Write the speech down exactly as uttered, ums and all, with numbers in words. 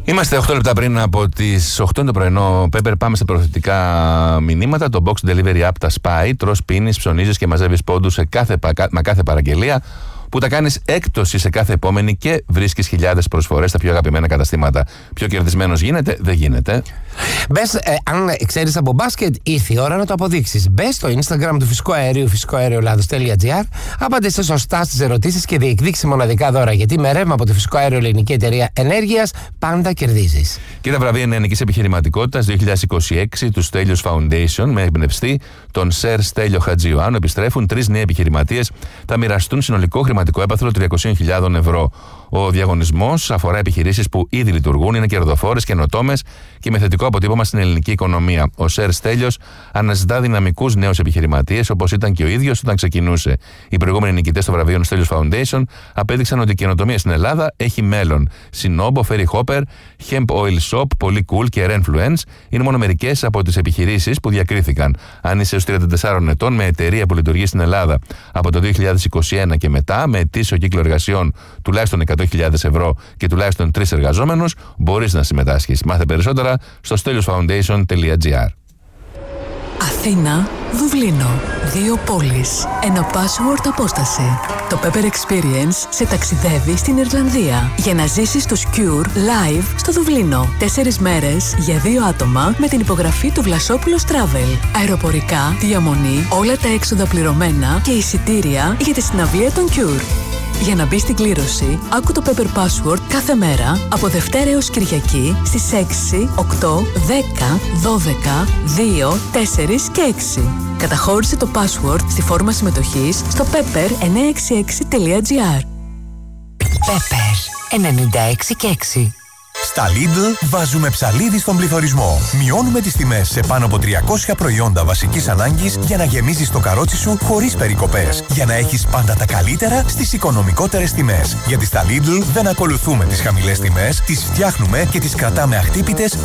Είμαστε οκτώ λεπτά πριν από τις οκτώ το πρωινό. Πέπερ, πάμε σε προθετικά μηνύματα. Το box delivery app τα σπάει. Τρως, πίνεις, ψωνίζεις και μαζεύεις πόντους σε κάθε, με κάθε παραγγελία, που τα κάνεις έκπτωση σε κάθε επόμενη και βρίσκεις χιλιάδες προσφορές στα πιο αγαπημένα καταστήματα. Πιο κερδισμένος γίνεται, δεν γίνεται. Μπες, ε, αν ξέρεις από μπάσκετ, ήρθε η ώρα να το αποδείξεις. Μπες στο Instagram του Φυσικού Αερίου, φυσικό αέριο ελλάδος τελεία τζι άρ, απάντησε σωστά στις ερωτήσεις και διεκδίκησε μοναδικά δώρα. Γιατί με ρεύμα από το Φυσικό Αέριο Ελληνική Εταιρεία Ενέργειας πάντα κερδίζεις. Και τα βραβεία νεανικής επιχειρηματικότητας δύο χιλιάδες είκοσι έξι του Στέλιος Foundation, με εμπνευστή τον Σερ Στέλιο Χατζιωάννου, επιστρέφουν τρεις νέοι επιχειρηματίες. Θα μοιραστούν συνολικό χρηματικό έπαθλο τριακόσιες χιλιάδες ευρώ. Ο διαγωνισμός αφορά επιχειρήσεις που ήδη λειτουργούν, είναι κερδοφόρες, καινοτόμες και με θετικό αποτύπωμα στην ελληνική οικονομία. Ο Σερ Στέλιος αναζητά δυναμικούς νέους επιχειρηματίες, όπως ήταν και ο ίδιος όταν ξεκινούσε. Οι προηγούμενοι νικητές των βραβείων Στέλιος Foundation απέδειξαν ότι η καινοτομία στην Ελλάδα έχει μέλλον. Sinobo, Ferry Hopper, Hemp Oil Shop, Polycool και Renfluence είναι μόνο μερικές από τις επιχειρήσεις που διακρίθηκαν. Αν είσαι έως τριάντα τεσσάρων ετών με εταιρεία που λειτουργεί στην Ελλάδα από το δύο χιλιάδες είκοσι ένα και μετά, με ετήσιο κύκλο εργασιών τουλάχιστον εκατό χιλιάδες ευρώ και τουλάχιστον τρεις εργαζόμενους, μπορείς να συμμετάσχεις. Μάθε περισσότερα στο στέλιος φάουντέισον τελεία τζι άρ. Αθήνα, Δουβλίνο. Δύο πόλεις. Ένα password απόσταση. Το Pepper Experience σε ταξιδεύει στην Ιρλανδία για να ζήσεις το Cure live στο Δουβλίνο. Τέσσερις μέρες για δύο άτομα με την υπογραφή του Βλασόπουλος Travel. Αεροπορικά, διαμονή, όλα τα έξοδα πληρωμένα και εισιτήρια για τη συναυλία των Cure. Για να μπει στην κλήρωση, άκου το Pepper Password κάθε μέρα από Δευτέρα έως Κυριακή στις έξι, οκτώ, δέκα, δώδεκα, δύο, τέσσερα και έξι. Καταχώρησε το password στη φόρμα συμμετοχής στο pepper εννιακόσια εξήντα έξι τελεία τζι άρ. Pepper ενενήντα έξι και έξι. Στα Lidl βάζουμε ψαλίδι στον πληθωρισμό. Μειώνουμε τις τιμές σε πάνω από τριακόσια προϊόντα βασικής ανάγκης για να γεμίζεις το καρότσι σου χωρίς περικοπές. Για να έχεις πάντα τα καλύτερα στις οικονομικότερες τιμές. Γιατί στα Lidl δεν ακολουθούμε τις χαμηλές τιμές, τις φτιάχνουμε και τις κρατάμε αχτύπητες